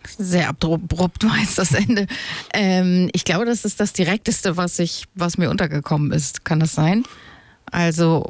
Sehr abrupt war jetzt das Ende. Ich glaube, das ist das Direkteste, was mir untergekommen ist. Kann das sein? Also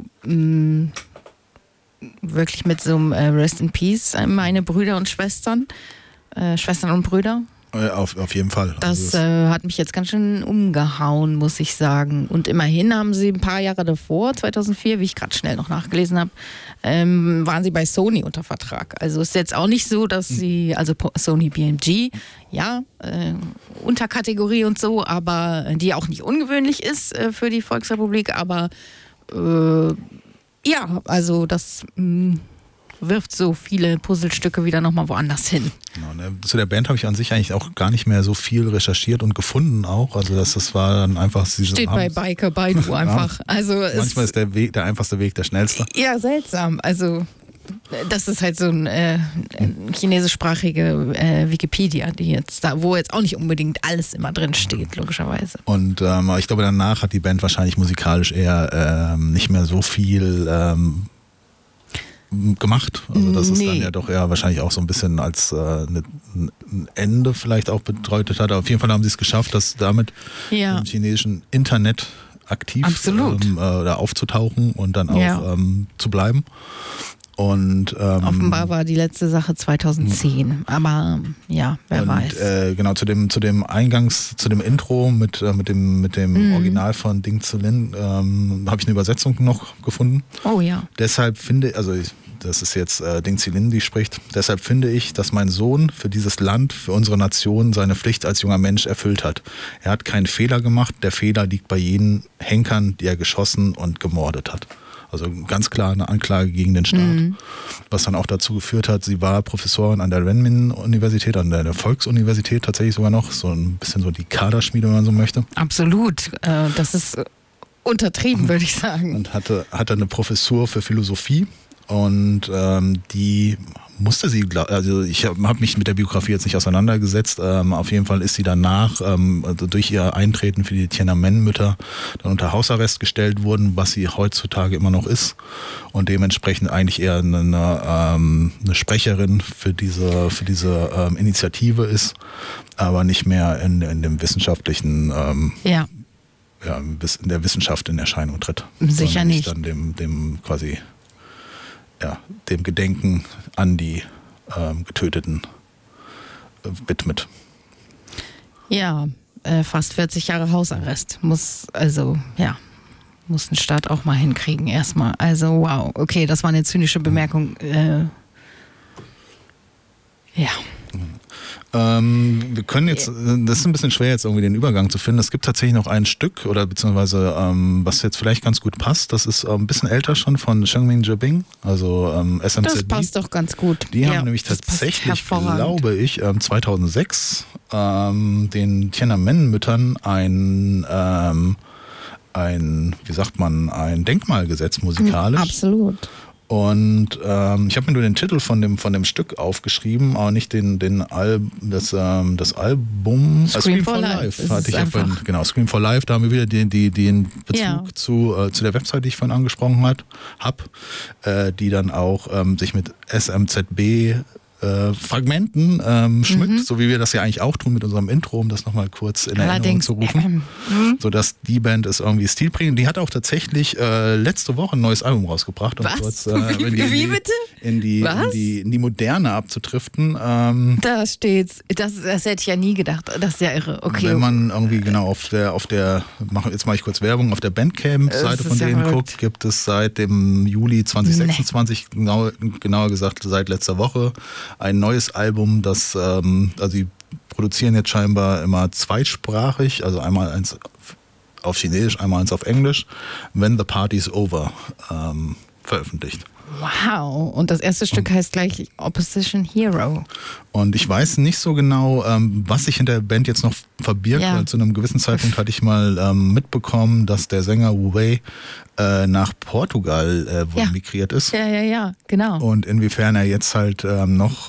wirklich mit so einem Rest in Peace, meine Brüder und Schwestern. Schwestern und Brüder. Auf jeden Fall. Das hat mich jetzt ganz schön umgehauen, muss ich sagen. Und immerhin haben sie ein paar Jahre davor, 2004, wie ich gerade schnell noch nachgelesen habe, waren sie bei Sony unter Vertrag. Also ist jetzt auch nicht so, dass sie, also Sony BMG, ja, Unterkategorie und so, aber die auch nicht ungewöhnlich ist für die Volksrepublik, aber ja, also das wirft so viele Puzzlestücke wieder nochmal woanders hin. Genau, ne? Zu der Band habe ich an sich eigentlich auch gar nicht mehr so viel recherchiert und gefunden auch. Also das war dann einfach... Steht bei Biker Baidu einfach. Also manchmal ist der einfachste Weg der schnellste. Ja, seltsam. Also das ist halt so ein chinesischsprachige Wikipedia, die jetzt da, wo jetzt auch nicht unbedingt alles immer drin steht, logischerweise. Und ich glaube, danach hat die Band wahrscheinlich musikalisch eher nicht mehr so viel gemacht. Also das ist dann ja doch eher wahrscheinlich auch so ein bisschen als ein Ende vielleicht auch bedeutet hat. Aber auf jeden Fall haben sie es geschafft, dass damit im chinesischen Internet aktiv oder aufzutauchen und dann auch zu bleiben. Und offenbar war die letzte Sache 2010, aber ja, wer weiß. Genau, zu dem Intro mit dem Original von Ding Zilin habe ich eine Übersetzung noch gefunden. Oh ja. Deshalb das ist jetzt Ding Zilin, die spricht, deshalb finde ich, dass mein Sohn für dieses Land, für unsere Nation seine Pflicht als junger Mensch erfüllt hat. Er hat keinen Fehler gemacht, der Fehler liegt bei jenen Henkern, die er geschossen und gemordet hat. Also ganz klar eine Anklage gegen den Staat, was dann auch dazu geführt hat, sie war Professorin an der Renmin-Universität, an der Volksuniversität tatsächlich sogar noch, so ein bisschen so die Kaderschmiede, wenn man so möchte. Absolut, das ist untertrieben, würde ich sagen. Und hatte eine Professur für Philosophie und die musste sie, also ich habe mich mit der Biografie jetzt nicht auseinandergesetzt, auf jeden Fall ist sie danach also durch ihr Eintreten für die Tiananmen-Mütter dann unter Hausarrest gestellt worden, was sie heutzutage immer noch ist und dementsprechend eigentlich eher eine Sprecherin für diese Initiative ist, aber nicht mehr in dem wissenschaftlichen in der Wissenschaft in Erscheinung tritt. Sicher nicht. Dann dem quasi dem Gedenken an die Getöteten widmet. Ja, fast 40 Jahre Hausarrest. Muss ein Staat auch mal hinkriegen erstmal. Also wow, okay, das war eine zynische Bemerkung. Ja. Wir können jetzt, das ist ein bisschen schwer jetzt irgendwie den Übergang zu finden. Es gibt tatsächlich noch ein Stück oder beziehungsweise was jetzt vielleicht ganz gut passt. Das ist ein bisschen älter schon von Xiangming Jibing, also SMZB. Das passt doch ganz gut. Die haben nämlich tatsächlich, glaube ich, 2006 den Tiananmen-Müttern ein Denkmal gesetzt musikalisch. Absolut. Und ich habe mir nur den Titel von dem Stück aufgeschrieben, aber nicht das Album. Scream for Life hatte ich ja vorhin, genau, Scream for Life, da haben wir wieder den Bezug zu der Website, die ich vorhin angesprochen habe, die dann auch sich mit SMZB Fragmenten schmückt, so wie wir das ja eigentlich auch tun mit unserem Intro, um das nochmal kurz in Erinnerung zu rufen, sodass die Band es irgendwie Stil bringt. Die hat auch tatsächlich letzte Woche ein neues Album rausgebracht, um kurz in die Moderne abzutriften. Da steht's. Das hätte ich ja nie gedacht. Das ist ja irre. Okay. Wenn man irgendwie genau jetzt mache ich kurz Werbung, auf der Bandcamp-Seite von denen guckt, gibt es seit dem Juli 2026, genauer gesagt seit letzter Woche, ein neues Album, das, also die produzieren jetzt scheinbar immer zweisprachig, also einmal eins auf Chinesisch, einmal eins auf Englisch, When the Party's Over, veröffentlicht. Wow, und das erste Stück heißt gleich Opposition Hero. Und ich weiß nicht so genau, was sich hinter der Band jetzt noch verbirgt, weil zu einem gewissen Zeitpunkt hatte ich mal mitbekommen, dass der Sänger Wu Wei nach Portugal migriert ist. Ja, genau. Und inwiefern er jetzt halt noch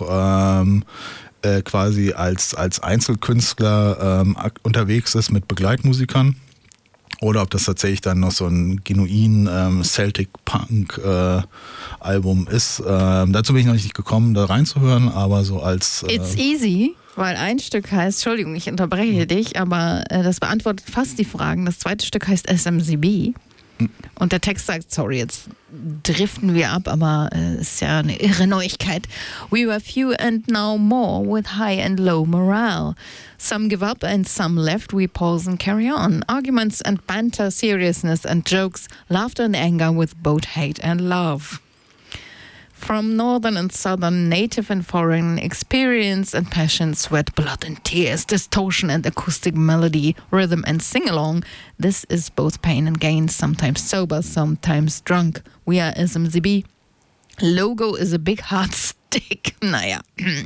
quasi als Einzelkünstler unterwegs ist mit Begleitmusikern. Oder ob das tatsächlich dann noch so ein genuin Celtic Punk Album ist. Dazu bin ich noch nicht gekommen, da reinzuhören, aber so als... It's easy. Weil ein Stück heißt, Entschuldigung, ich unterbreche dich, aber das beantwortet fast die Fragen. Das zweite Stück heißt SMCB. Und der Text sagt, sorry, jetzt driften wir ab, aber ist ja eine irre Neuigkeit. We were few and now more with high and low morale. Some give up and some left, we pause and carry on. Arguments and banter, seriousness and jokes, laughter and anger with both hate and love. From northern and southern, native and foreign, experience and passion, sweat, blood and tears, distortion and acoustic melody, rhythm and sing-along. This is both pain and gain, sometimes sober, sometimes drunk. We are SMCB. Logo is a big hard stick. Naja,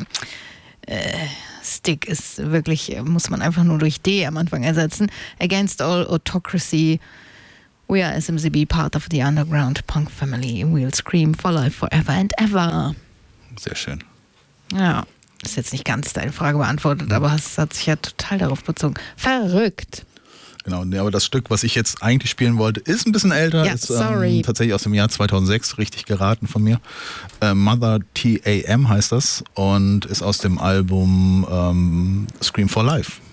Stick ist wirklich, muss man einfach nur durch D am Anfang ersetzen. Against all autocracy. We are SMCB, part of the underground punk family. We'll scream for life, forever and ever. Sehr schön. Ja, ist jetzt nicht ganz deine Frage beantwortet, aber es hat sich ja total darauf bezogen. Verrückt. Genau, aber das Stück, was ich jetzt eigentlich spielen wollte, ist ein bisschen älter. Ja, ist sorry. Tatsächlich aus dem Jahr 2006, richtig geraten von mir. Mother TAM heißt das und ist aus dem Album Scream for Life.